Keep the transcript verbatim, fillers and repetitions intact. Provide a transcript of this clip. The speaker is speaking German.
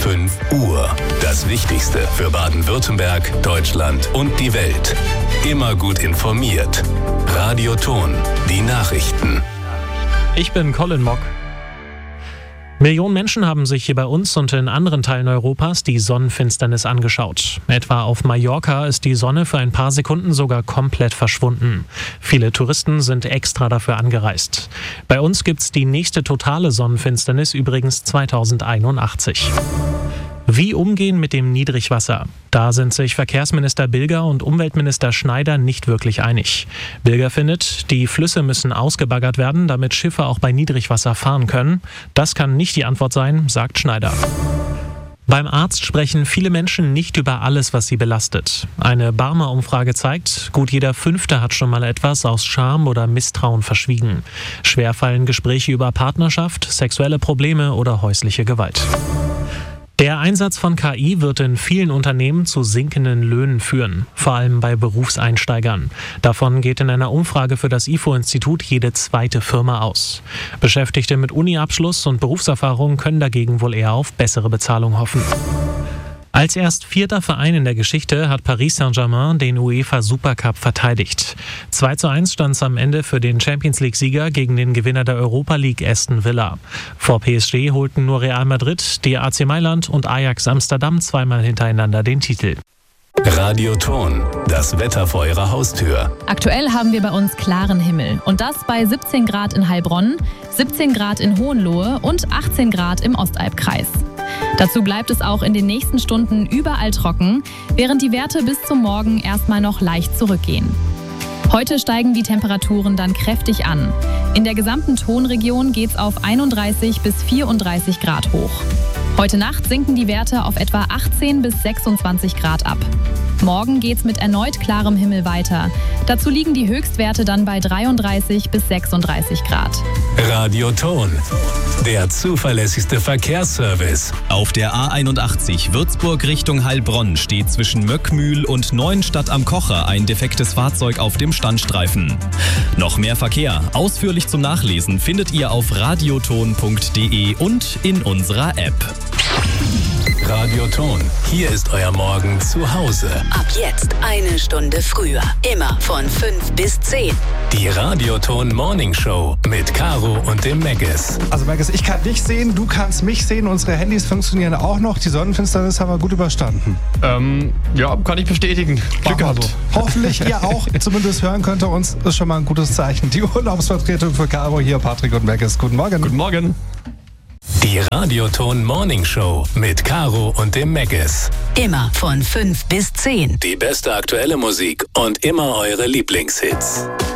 fünf Uhr. Das Wichtigste für Baden-Württemberg, Deutschland und die Welt. Immer gut informiert. Radio Ton, die Nachrichten. Ich bin Colin Mock. Millionen Menschen haben sich hier bei uns und in anderen Teilen Europas die Sonnenfinsternis angeschaut. Etwa auf Mallorca ist die Sonne für ein paar Sekunden sogar komplett verschwunden. Viele Touristen sind extra dafür angereist. Bei uns gibt's die nächste totale Sonnenfinsternis übrigens zweitausendeinundachtzig. Wie umgehen mit dem Niedrigwasser? Da sind sich Verkehrsminister Bilger und Umweltminister Schneider nicht wirklich einig. Bilger findet, die Flüsse müssen ausgebaggert werden, damit Schiffe auch bei Niedrigwasser fahren können. Das kann nicht die Antwort sein, sagt Schneider. Beim Arzt sprechen viele Menschen nicht über alles, was sie belastet. Eine Barmer-Umfrage zeigt, gut jeder Fünfte hat schon mal etwas aus Scham oder Misstrauen verschwiegen. Schwer fallen Gespräche über Partnerschaft, sexuelle Probleme oder häusliche Gewalt. Der Einsatz von K I wird in vielen Unternehmen zu sinkenden Löhnen führen, vor allem bei Berufseinsteigern. Davon geht in einer Umfrage für das I F O-Institut jede zweite Firma aus. Beschäftigte mit Uni-Abschluss und Berufserfahrung können dagegen wohl eher auf bessere Bezahlung hoffen. Als erst vierter Verein in der Geschichte hat Paris Saint-Germain den UEFA Supercup verteidigt. zwei zu eins stand es am Ende für den Champions-League-Sieger gegen den Gewinner der Europa League Aston Villa. Vor P S G holten nur Real Madrid, die A C Mailand und Ajax Amsterdam zweimal hintereinander den Titel. Radio Ton, das Wetter vor Ihrer Haustür. Aktuell haben wir bei uns klaren Himmel und das bei siebzehn Grad in Heilbronn, siebzehn Grad in Hohenlohe und achtzehn Grad im Ostalbkreis. Dazu bleibt es auch in den nächsten Stunden überall trocken, während die Werte bis zum Morgen erstmal noch leicht zurückgehen. Heute steigen die Temperaturen dann kräftig an. In der gesamten Tonregion geht es auf einunddreißig bis vierunddreißig Grad hoch. Heute Nacht sinken die Werte auf etwa achtzehn bis sechsundzwanzig Grad ab. Morgen geht's mit erneut klarem Himmel weiter. Dazu liegen die Höchstwerte dann bei dreiunddreißig bis sechsunddreißig Grad. Radio Ton, der zuverlässigste Verkehrsservice. Auf der A einundachtzig Würzburg Richtung Heilbronn steht zwischen Möckmühl und Neuenstadt am Kocher ein defektes Fahrzeug auf dem Standstreifen. Noch mehr Verkehr, ausführlich zum Nachlesen, findet ihr auf radioton punkt de und in unserer App. Radio Ton, hier ist euer Morgen zu Hause. Ab jetzt eine Stunde früher. Immer von fünf bis zehn. Die Radio Ton Morning Show mit Caro und dem Megas. Also Megas, ich kann dich sehen, du kannst mich sehen. Unsere Handys funktionieren auch noch. Die Sonnenfinsternis haben wir gut überstanden. Ähm, ja, kann ich bestätigen. Glück gehabt. So. Hoffentlich ihr auch. Zumindest hören könnt ihr uns. Ist schon mal ein gutes Zeichen. Die Urlaubsvertretung für Caro hier, Patrick und Megas. Guten Morgen. Guten Morgen. Die Radio Ton Morning Show mit Caro und dem Megas. Immer von fünf bis zehn. Die beste aktuelle Musik und immer eure Lieblingshits.